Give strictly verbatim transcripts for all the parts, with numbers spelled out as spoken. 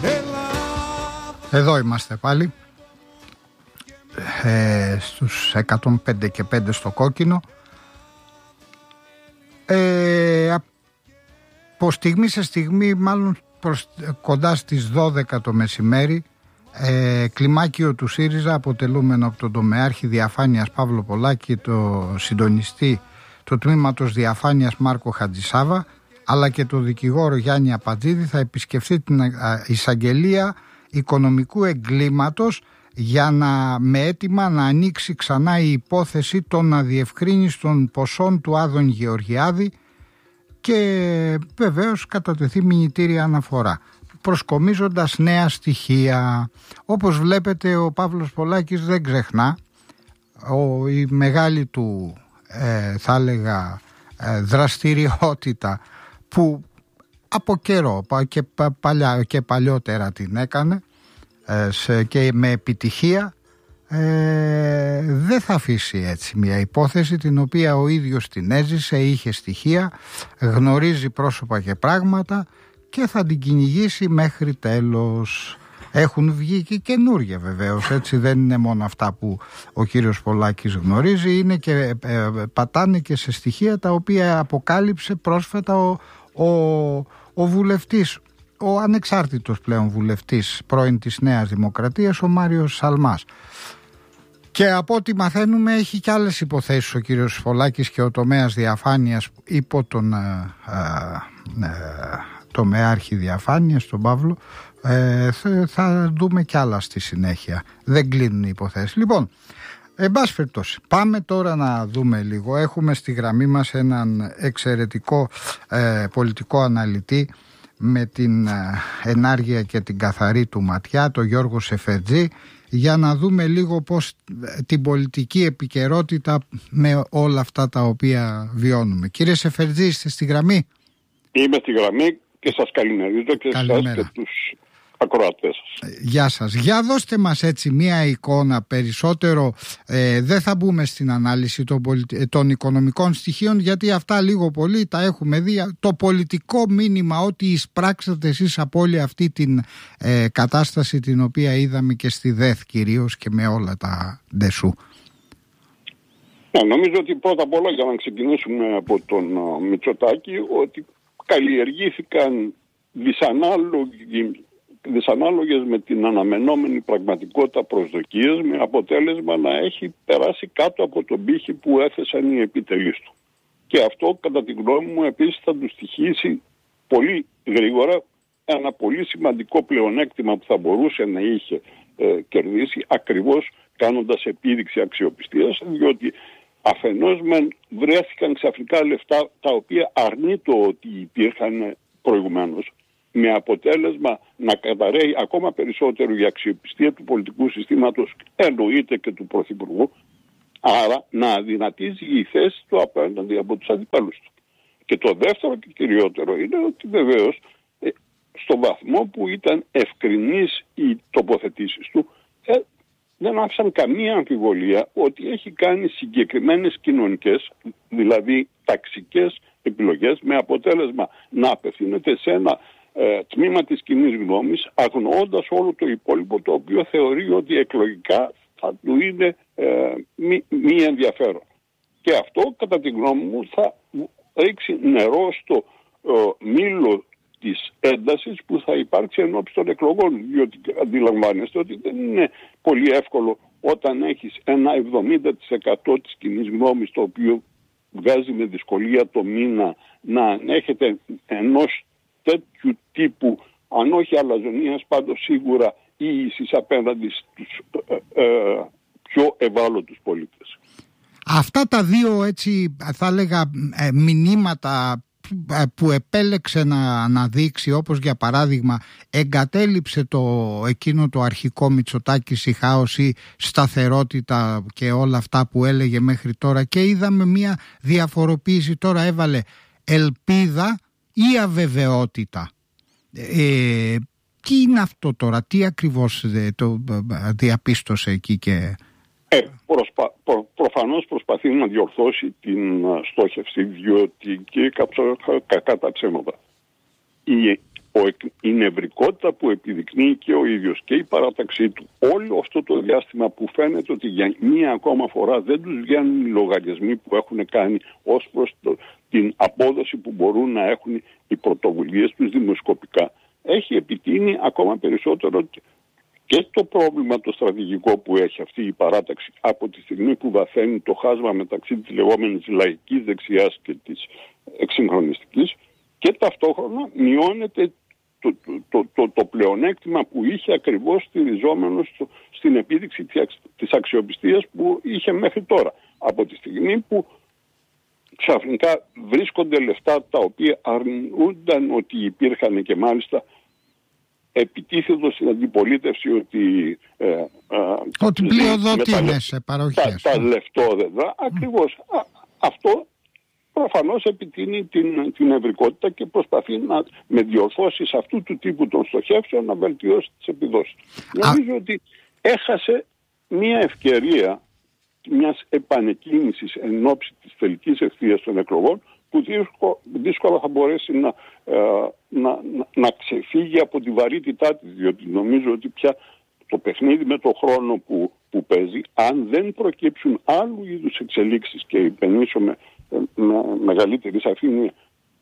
Εδώ είμαστε πάλι ε, στους εκατόν πέντε και πέντε στο κόκκινο. ε, Από στιγμή σε στιγμή, μάλλον προς, κοντά στις δώδεκα το μεσημέρι, ε, κλιμάκιο του ΣΥΡΙΖΑ, αποτελούμενο από τον τομεάρχη διαφάνειας Παύλο Πολάκη, το συντονιστή του τμήματος διαφάνειας Μάρκο Χατζησάβα, αλλά και το δικηγόρο Γιάννη Απατζίδη, θα επισκεφθεί την εισαγγελία οικονομικού εγκλήματος για να, με αίτημα να ανοίξει ξανά η υπόθεση των αδιευκρίνιστων ποσών του Άδων Γεωργιάδη και βεβαίως κατατεθεί μηνυτήρια αναφορά, προσκομίζοντας νέα στοιχεία. Όπως βλέπετε, ο Παύλος Πολάκης δεν ξεχνά. Ο, η μεγάλη του ε, θα έλεγα ε, δραστηριότητα που από καιρό και, παλιά, και παλιότερα την έκανε ε, σε, και με επιτυχία, ε, δεν θα αφήσει έτσι μια υπόθεση την οποία ο ίδιος την έζησε, είχε στοιχεία, γνωρίζει πρόσωπα και πράγματα και θα την κυνηγήσει μέχρι τέλος. Έχουν βγει και καινούργια βεβαίως, έτσι, δεν είναι μόνο αυτά που ο κύριος Πολάκης γνωρίζει, είναι και ε, πατάνε και σε στοιχεία τα οποία αποκάλυψε πρόσφατα ο, ο, ο βουλευτής, ο ανεξάρτητος πλέον βουλευτής πρώην της Νέας Δημοκρατίας, ο Μάριος Σαλμάς. Και από ό,τι μαθαίνουμε έχει και άλλες υποθέσεις ο κύριος Πολάκης και ο τομέας διαφάνειας υπό τον ε, ε, ε, τομεάρχη διαφάνειας, τον Παύλο. Ε, θα, θα δούμε κι άλλα στη συνέχεια. Δεν κλείνουν οι υποθέσεις. Λοιπόν, εν πάση περιπτώσει, πάμε τώρα να δούμε λίγο. Έχουμε στη γραμμή μας έναν εξαιρετικό ε, πολιτικό αναλυτή με την ε, ενάργεια και την καθαρή του ματιά, τον Γιώργο Σεφερτζή, για να δούμε λίγο πώς την πολιτική επικαιρότητα με όλα αυτά τα οποία βιώνουμε. Κύριε Σεφερτζή, είστε στη γραμμή? Είμαι στη γραμμή και σας καλημερίζω και σας και τους ακροατές σας. Γεια σας. Για δώστε μας έτσι μία εικόνα περισσότερο, ε, δεν θα μπούμε στην ανάλυση των, πολιτι... των οικονομικών στοιχείων, γιατί αυτά λίγο πολύ τα έχουμε δει. Το πολιτικό μήνυμα ότι εισπράξατε εσείς από όλη αυτή την ε, κατάσταση την οποία είδαμε και στη ΔΕΘ κυρίως και με όλα τα ντεσού. Ναι, νομίζω ότι πρώτα απ' όλα, για να ξεκινήσουμε από τον Μητσοτάκη, ότι καλλιεργήθηκαν δυσανάλογοι δυσανάλογες με την αναμενόμενη πραγματικότητα προσδοκίες, με αποτέλεσμα να έχει περάσει κάτω από τον πύχη που έθεσαν οι επιτελείς του. Και αυτό, κατά τη γνώμη μου, επίσης θα του στοιχήσει πολύ γρήγορα ένα πολύ σημαντικό πλεονέκτημα που θα μπορούσε να είχε ε, κερδίσει, ακριβώς κάνοντας επίδειξη αξιοπιστίας, διότι αφενός μεν βρέθηκαν ξαφνικά λεφτά τα οποία αρνείτο ότι υπήρχαν προηγουμένως, με αποτέλεσμα να καταραίει ακόμα περισσότερο η αξιοπιστία του πολιτικού συστήματος, εννοείται και του Πρωθυπουργού, άρα να αδυνατίζει η θέση του απέναντι από τους αντιπάλους του. Και το δεύτερο και κυριότερο είναι ότι βεβαίως ε, στον βαθμό που ήταν ευκρινείς οι τοποθετήσεις του, ε, δεν άφησαν καμία αμφιβολία ότι έχει κάνει συγκεκριμένες κοινωνικές, δηλαδή ταξικές επιλογές, με αποτέλεσμα να απευθύνεται σε ένα ε, τμήμα της κοινής γνώμης, αγνοώντας όλο το υπόλοιπο, το οποίο θεωρεί ότι εκλογικά θα του είναι ε, μη, μη ενδιαφέρον. Και αυτό, κατά τη γνώμη μου, θα ρίξει νερό στο ε, μήλο της έντασης που θα υπάρξει ενώπιση των εκλογών, διότι αντιλαμβάνεστε ότι δεν είναι πολύ εύκολο όταν έχεις ένα εβδομήντα τοις εκατό της κοινής γνώμης, το οποίο βγάζει με δυσκολία το μήνα, να έχετε ενός τέτοιου τύπου, αν όχι αλαζονίας, πάντως σίγουρα ίησης απέναντι στους ε, ε, πιο ευάλωτους πολίτες. Αυτά τα δύο, έτσι θα έλεγα, ε, μηνύματα που επέλεξε να αναδείξει, όπως για παράδειγμα εγκατέλειψε το εκείνο το αρχικό Μητσοτάκης, η χάωση, σταθερότητα και όλα αυτά που έλεγε μέχρι τώρα, και είδαμε μια διαφοροποίηση. Τώρα έβαλε ελπίδα ή αβεβαιότητα. Ε, τι είναι αυτό τώρα, τι ακριβώς το διαπίστωσε εκεί? Και Ε, προσπα... προ... προφανώς προσπαθεί να διορθώσει την στόχευση, διότι και κατά ψέματα η η νευρικότητα που επιδεικνύει και ο ίδιος και η παράταξή του όλο αυτό το διάστημα που φαίνεται ότι για μία ακόμα φορά δεν τους βγαίνουν οι λογαριασμοί που έχουν κάνει ως προς το, την απόδοση που μπορούν να έχουν οι πρωτοβουλίες τους δημοσκοπικά, έχει επιτείνει ακόμα περισσότερο και το πρόβλημα το στρατηγικό που έχει αυτή η παράταξη από τη στιγμή που βαθαίνει το χάσμα μεταξύ της λεγόμενης λαϊκής δεξιάς και της εξυγχρονιστικής, και ταυτόχρονα μειώνεται το, το, το, το, το πλεονέκτημα που είχε ακριβώς στηριζόμενο στο, στην επίδειξη της αξιοπιστίας που είχε μέχρι τώρα. Από τη στιγμή που ξαφνικά βρίσκονται λεφτά τα οποία αρνούνταν ότι υπήρχαν και μάλιστα επιτίθεται στην αντιπολίτευση ότι ε, ε, ότι πλειοδότη είναι σε παροχές. Τα, τα λεφτόδεδρα, ακριβώς α, αυτό προφανώς επιτείνει την, την ευρικότητα και προσπαθεί να με διορθώσεις αυτού του τύπου των στοχεύσεων να βελτιώσει τις επιδόσεις. Α... Νομίζω ότι έχασε μια ευκαιρία μιας επανεκκίνησης εν ώψη της τελικής ευθείας των εκλογών που δύσκολα θα μπορέσει να, ε, να, να, να ξεφύγει από τη βαρύτητά της, διότι νομίζω ότι πια το παιχνίδι με το χρόνο που, που παίζει, αν δεν προκύψουν άλλου είδους εξελίξεις, και υπενήσω με, με μεγαλύτερη σαφήνεια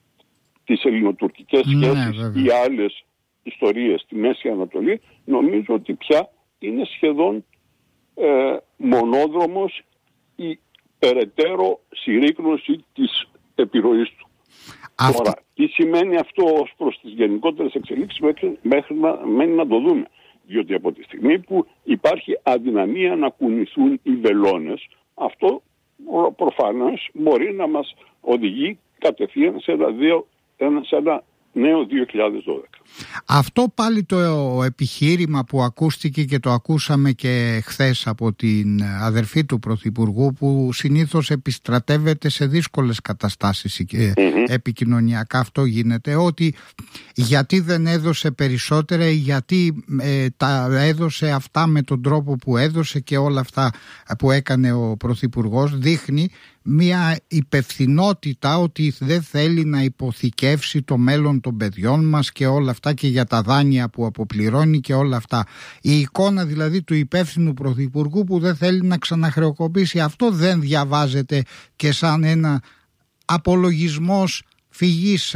τις ελληνοτουρκικές ναι, σχέσεις βέβαια. ή άλλες ιστορίες στη Μέση Ανατολή, νομίζω ότι πια είναι σχεδόν ε, μονόδρομος η περαιτέρω συρρίκνωση της επιρροής του. Αυτό... Τώρα, τι σημαίνει αυτό ως προς τις γενικότερες εξελίξεις μέχρι, μέχρι να, μένει να το δούμε. Διότι από τη στιγμή που υπάρχει αδυναμία να κουνηθούν οι βελόνες, αυτό προφανώς μπορεί να μας οδηγεί κατευθείαν σε ένα, δύο, σε ένα νέο δύο χιλιάδες δώδεκα. Αυτό πάλι το επιχείρημα που ακούστηκε και το ακούσαμε και χθες από την αδερφή του Πρωθυπουργού, που συνήθως επιστρατεύεται σε δύσκολες καταστάσεις και mm-hmm. επικοινωνιακά αυτό γίνεται, ότι γιατί δεν έδωσε περισσότερα ή γιατί ε, τα έδωσε αυτά με τον τρόπο που έδωσε και όλα αυτά που έκανε ο Πρωθυπουργός, δείχνει μια υπευθυνότητα ότι δεν θέλει να υποθηκεύσει το μέλλον των παιδιών μας και όλα αυτά, και για τα δάνεια που αποπληρώνει και όλα αυτά. Η εικόνα δηλαδή του υπεύθυνου πρωθυπουργού που δεν θέλει να ξαναχρεοκοπήσει, αυτό δεν διαβάζεται και σαν ένα απολογισμός φυγής,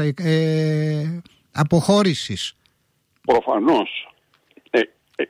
ε, αποχώρησης? Προφανώς. Ε, ε,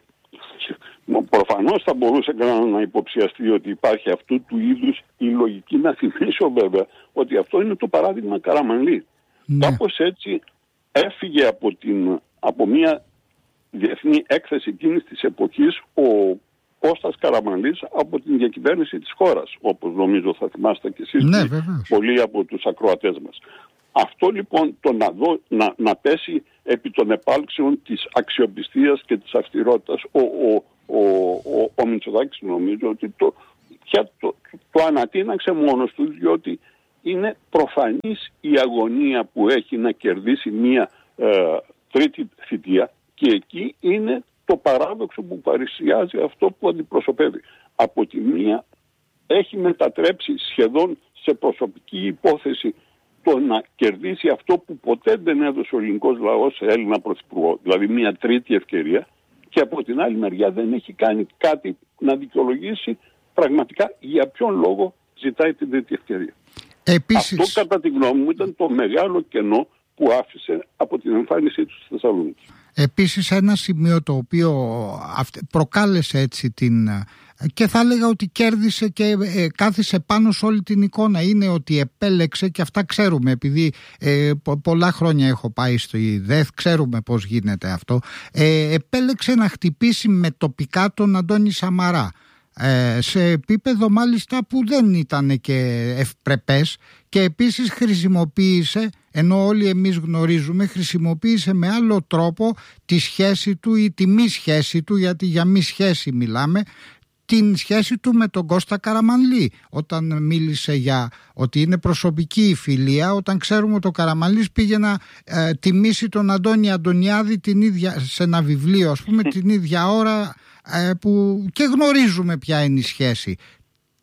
προφανώς θα μπορούσε κανένα να υποψιαστεί ότι υπάρχει αυτού του είδους η λογική. Να θυμίσω βέβαια ότι αυτό είναι το παράδειγμα Καραμανλή. Ναι. Κάπως έτσι έφυγε από, την, από μια διεθνή έκθεση εκείνης της εποχής ο Κώστας Καραμανλής από την διακυβέρνηση της χώρας, όπως νομίζω θα θυμάστε και εσείς, ναι, πολλοί από τους ακροατές μας. Αυτό λοιπόν το να, δω, να, να πέσει επί των επάλξεων της αξιοπιστίας και της αυστηρότητας ο, ο, ο, ο, ο Μητσοτάκης, νομίζω ότι το, πια το, το ανατείναξε μόνος του, διότι είναι προφανής η αγωνία που έχει να κερδίσει μία ε, τρίτη θητεία, και εκεί είναι το παράδοξο που παρουσιάζει αυτό που αντιπροσωπεύει. Από τη μία έχει μετατρέψει σχεδόν σε προσωπική υπόθεση το να κερδίσει αυτό που ποτέ δεν έδωσε ο ελληνικός λαός σε Έλληνα πρωθυπουργό, δηλαδή μια τρίτη ευκαιρία, και από την άλλη μεριά δεν έχει κάνει κάτι να δικαιολογήσει πραγματικά για ποιον λόγο ζητάει την τρίτη ευκαιρία. Επίσης... Αυτό κατά τη γνώμη μου ήταν το μεγάλο κενό που άφησε από την εμφάνισή του στη Θεσσαλονίκη. Επίσης ένα σημείο το οποίο προκάλεσε έτσι την... και θα έλεγα ότι κέρδισε και ε, κάθισε πάνω σε όλη την εικόνα, είναι ότι επέλεξε, και αυτά ξέρουμε επειδή ε, πο, πολλά χρόνια έχω πάει στο ΙΔΕΘ, ξέρουμε πώς γίνεται αυτό, ε, επέλεξε να χτυπήσει με τοπικά τον Αντώνη Σαμαρά. Ε, σε επίπεδο μάλιστα που δεν ήταν και ευπρεπές, και επίσης χρησιμοποίησε, ενώ όλοι εμείς γνωρίζουμε, χρησιμοποίησε με άλλο τρόπο τη σχέση του ή τη μη σχέση του, γιατί για μη σχέση μιλάμε, την σχέση του με τον Κώστα Καραμανλή, όταν μίλησε για ότι είναι προσωπική η φιλία, όταν ξέρουμε ότι ο Καραμανλής πήγε να ε, τιμήσει τον Αντώνη Αντωνιάδη την ίδια, σε ένα βιβλίο ας πούμε, την ίδια ώρα ε, που και γνωρίζουμε ποια είναι η σχέση.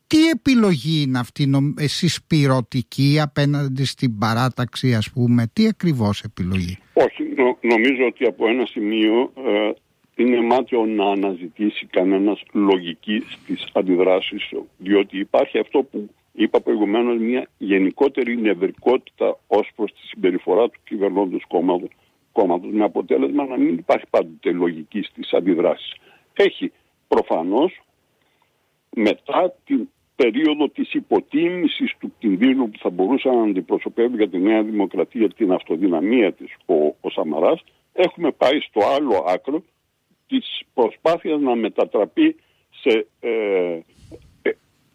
Τι επιλογή είναι αυτή, συσπηρωτική απέναντι στην παράταξη, ας πούμε? Τι ακριβώς επιλογή? Όχι, νο, νομίζω ότι από ένα σημείο ε, είναι μάταιο να αναζητήσει κανένας λογική στις αντιδράσεις, διότι υπάρχει αυτό που είπα προηγουμένως, μια γενικότερη νευρικότητα ως προς τη συμπεριφορά του κυβερνώντος κόμματος, κόμματος, με αποτέλεσμα να μην υπάρχει πάντοτε λογική στις αντιδράσεις. Έχει προφανώς, μετά την περίοδο της υποτίμησης του κινδύνου που θα μπορούσε να αντιπροσωπεύει για τη Νέα Δημοκρατία την αυτοδυναμία της ο, ο Σαμαράς, έχουμε πάει στο άλλο άκρο της προσπάθειας να μετατραπεί σε, ε, ε, ε,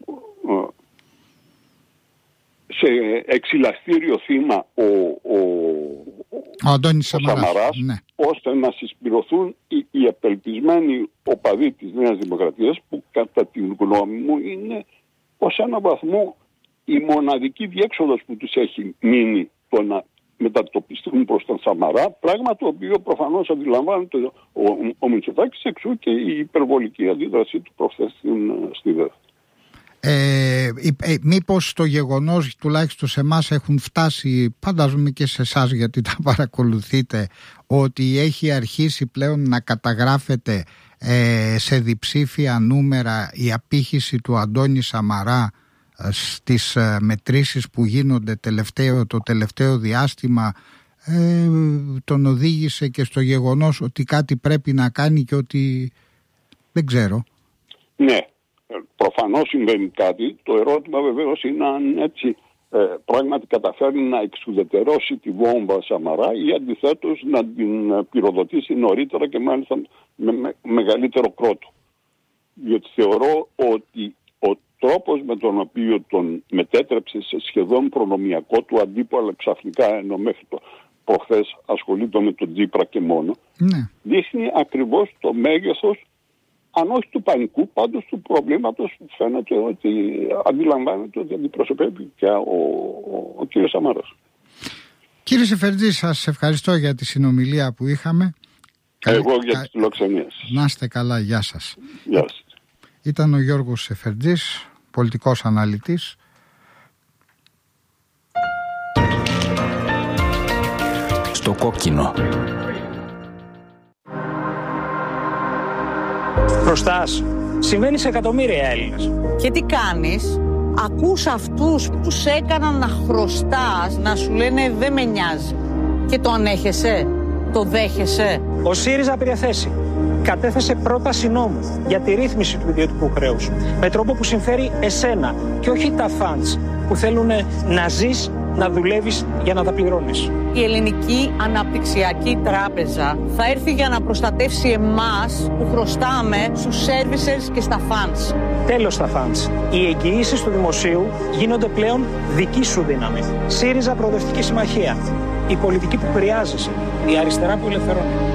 σε εξυλαστήριο θύμα ο, ο, ο Αντώνης ο Σαμαράς, Σαμαράς, ναι, ώστε να συσπηρωθούν οι, οι απελπισμένοι οπαδοί της Νέας Δημοκρατίας, που κατά την γνώμη μου είναι ως έναν βαθμό η μοναδική διέξοδος που τους έχει μείνει το να μετατοπιστούν προς τον Σαμαρά, πράγμα το οποίο προφανώς αντιλαμβάνεται ο, ο, ο Μητσοτάκης, εξού και η υπερβολική αντίδρασή του προχθές στην, στη ΔΕΘ. Ε, ε, μήπως το γεγονός, τουλάχιστον σε εμάς έχουν φτάσει, φαντάζομαι και σε εσάς γιατί τα παρακολουθείτε, ότι έχει αρχίσει πλέον να καταγράφεται ε, σε διψήφια νούμερα η απήχηση του Αντώνη Σαμαρά ε, στις ε, μετρήσεις που γίνονται τελευταίο, το τελευταίο διάστημα, ε, τον οδήγησε και στο γεγονός ότι κάτι πρέπει να κάνει και ότι δεν ξέρω. Ναι. Προφανώς συμβαίνει κάτι. Το ερώτημα βεβαίως είναι αν έτσι ε, πράγματι καταφέρει να εξουδετερώσει τη βόμβα Σαμαρά ή αντιθέτως να την πυροδοτήσει νωρίτερα και μάλιστα με, με μεγαλύτερο κρότο. Διότι θεωρώ ότι ο τρόπος με τον οποίο τον μετέτρεψε σε σχεδόν προνομιακό του αντίπαλο ξαφνικά, ενώ μέχρι το προχθές ασχολείται με τον Τσίπρα και μόνο, ναι, δείχνει ακριβώς το μέγεθος, αν όχι του πανικού, πάντως του προβλήματος που φαίνεται ότι αντιλαμβάνεται ότι αντιπροσωπεύει και ο, ο, ο κ. Σαμάρας. Κύριε Σεφερτζή, σας ευχαριστώ για τη συνομιλία που είχαμε. Εγώ για κα... τις φιλοξενίες. Να είστε καλά, γεια σας. Γεια σας. Ήταν ο Γιώργος Σεφερτζής, πολιτικός αναλυτής. Στο κόκκινο. Χρωστάς. Συμβαίνει σε εκατομμύρια Έλληνες. Και τι κάνεις? Ακούς αυτούς που σε έκαναν να χρωστάς να σου λένε δεν με νοιάζει. Και το ανέχεσαι? Το δέχεσαι? Ο ΣΥΡΙΖΑ πήρε θέση. Κατέθεσε πρόταση νόμου για τη ρύθμιση του ιδιωτικού χρέους. Με τρόπο που συμφέρει εσένα και όχι τα φαντς που θέλουν να ζεις, να δουλεύεις για να τα πληρώνεις. Η Ελληνική Αναπτυξιακή Τράπεζα θα έρθει για να προστατεύσει εμάς που χρωστάμε στους servicers και στα funds. Τέλος στα funds. Οι εγγυήσεις του δημοσίου γίνονται πλέον δική σου δύναμη. ΣΥΡΙΖΑ Προοδευτική Συμμαχία. Η πολιτική που χρειάζεσαι. Η αριστερά που ελευθερώνει.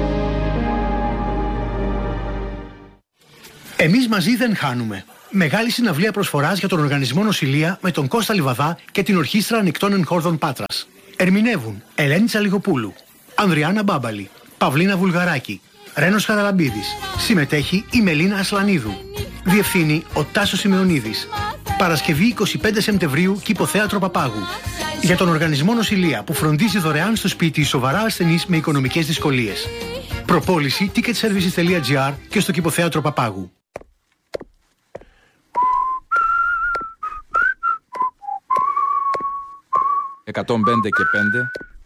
Εμείς μαζί δεν χάνουμε. Μεγάλη συναυλία προσφοράς για τον Οργανισμό Νοσηλεία με τον Κώστα Λιβαδά και την Ορχήστρα Ανοιχτών Εγχόρδων Πάτρας. Ερμηνεύουν Ελένη Τσαλιγοπούλου, Ανδριάννα Μπάμπαλη, Παυλίνα Βουλγαράκη, Ρένος Χαραλαμπίδης. Συμμετέχει η Μελίνα Ασλανίδου. Διευθύνει ο Τάσος Σημεωνίδης. Παρασκευή εικοστή πέμπτη Σεπτεμβρίου, Κηποθέατρο Παπάγου. Για τον Οργανισμό Νοσηλεία που φροντίζει δωρεάν στο σπίτι σοβαρά ασθενείς με οικονομικές δυσκολίες. Προπόληση ticket services τελεία gr και στο Κηποθέατρο Παπάγου. εκατόν πέντε και πέντε